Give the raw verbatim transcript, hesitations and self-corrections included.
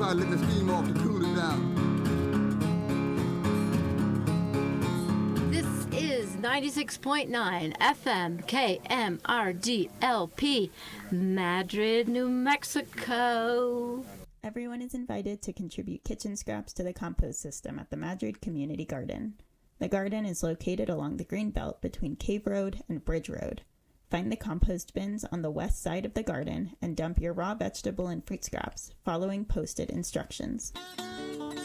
try to let the steam off to cool it down. This is ninety-six point nine F M K M R D L P, Madrid, New Mexico. Everyone is invited to contribute kitchen scraps to the compost system at the Madrid Community Garden. The garden is located along the green belt between Cave Road and Bridge Road. Find the compost bins on the west side of the garden and dump your raw vegetable and fruit scraps following posted instructions.